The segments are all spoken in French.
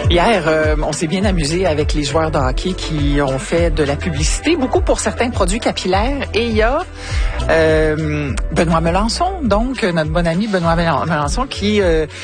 Hier, on s'est bien amusé avec les joueurs de hockey qui ont fait de la publicité, beaucoup pour certains produits capillaires. Et il y a Benoît Melançon, donc notre bon ami Benoît Melançon, qui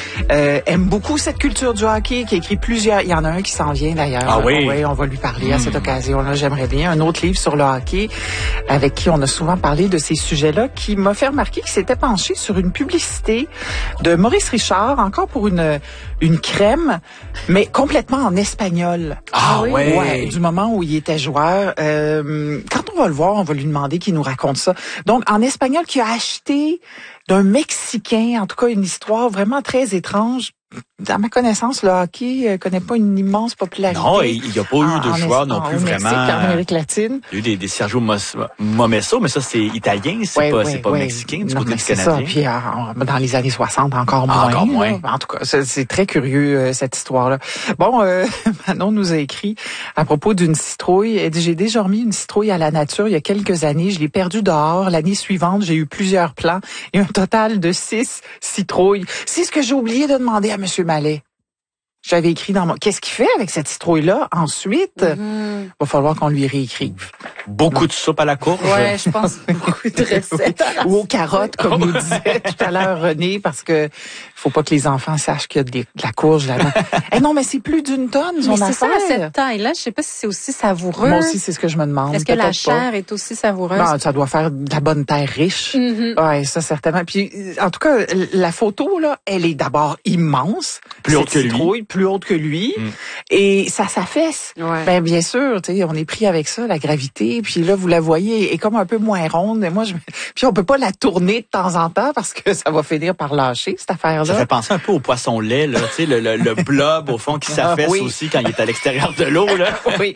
aime beaucoup cette culture du hockey, qui a écrit plusieurs. Il y en a un qui s'en vient d'ailleurs. Ah oui? Oui, on va lui parler à cette occasion-là. J'aimerais bien un autre livre sur le hockey, avec qui on a souvent parlé de ces sujets-là, qui m'a fait remarquer qu'il s'était penché sur une publicité de Maurice Richard, encore pour une crème, mais complètement en espagnol. Ah oui? Ouais, du moment où il était joueur. Quand on va le voir, on va lui demander qu'il nous raconte ça. Donc, en espagnol, qu'il a acheté d'un Mexicain, en tout cas une histoire vraiment très étrange. À ma connaissance, le hockey connaît pas une immense popularité. Non, il n'y a pas eu de joueurs non plus vraiment. En Amérique latine. Il y a eu des Sergio Momesso, mais ça c'est italien, c'est pas mexicain du côté du Canadien. Ça. Puis dans les années 60 encore moins. Encore moins. En tout cas, c'est très curieux cette histoire-là. Bon, Manon nous a écrit à propos d'une citrouille. Elle dit: j'ai déjà remis une citrouille à la nature il y a quelques années. Je l'ai perdue dehors. L'année suivante, j'ai eu plusieurs plans et un total de 6 citrouilles. C'est ce que j'ai oublié de demander à Monsieur Mallet. J'avais écrit dans mon... Qu'est-ce qu'il fait avec cette citrouille-là ensuite? Va falloir qu'on lui réécrive. Beaucoup de soupe à la courge. Ouais, je pense beaucoup de recettes. Ou aux carottes, comme nous disait tout à l'heure René, parce que faut pas que les enfants sachent qu'il y a de la courge là-dedans. Non, mais c'est plus d'une tonne, son affaire. Mais c'est ça, à cette taille-là, je sais pas si c'est aussi savoureux. Moi aussi, c'est ce que je me demande. Est-ce que la chair est aussi savoureuse? Non, ça doit faire de la bonne terre riche. Ouais, ça certainement. Puis, en tout cas, la photo, là, elle est d'abord immense. Plus haute que lui. Plus haute que lui. Et ça s'affaisse. Ouais. Ben, bien sûr, tu sais, on est pris avec ça, la gravité. Puis là, vous la voyez, elle est comme un peu moins ronde. Et moi, puis on peut pas la tourner de temps en temps parce que ça va finir par lâcher, cette affaire-là. Ça fait penser un peu au poisson lait, là, tu sais, le blob, au fond, qui s'affaisse aussi quand il est à l'extérieur de l'eau, là.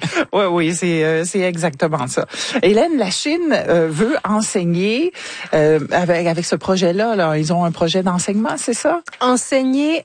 Oui, c'est exactement ça. Hélène, la Chine veut enseigner avec ce projet-là. Là, ils ont un projet d'enseignement, c'est ça? Enseigner